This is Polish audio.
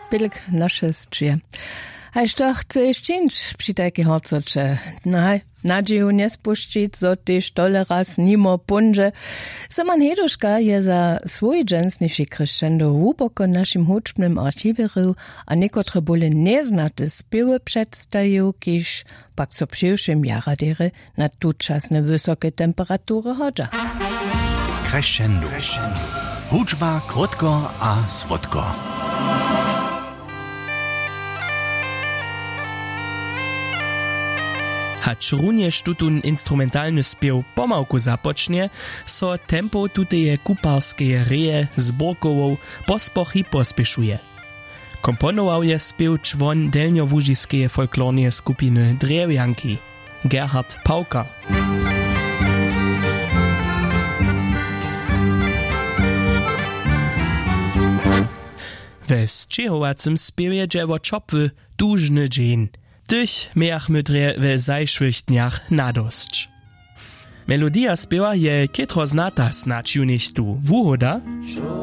Bilk nasze strzie. A jeszcze chce jeszcze przy takiej harcocze. Nadzieju nie spuścić, zo tyż tole raz nimo punże. Saman Heduszka je za swój dżensniši crescendo głęboko naszym huczbnym archiweru, a niekotre bóle nieznate spiewy przedstawił, kiż pak so przyjszym jaradery na tuczasne wysokie temperatury chodza. Crescendo. Huczba krótko a słodko. Hacz również tutun instrumentalny spiew pomałku zapocznie, so tempo tuteje kuparskie reje z Borkową pospochy pospieszuje. Komponował je spiew człon delniowużiskie folklornie skupiny Drewjanki, Gerhard Pauker. We zczechowacym spiewie dziewo czopwy dużny dzień. Tych miachmy dre we zajszłych dniach nadosć. Melodia spiewa je kietro znata snacz ju nicht tu. Wuhoda?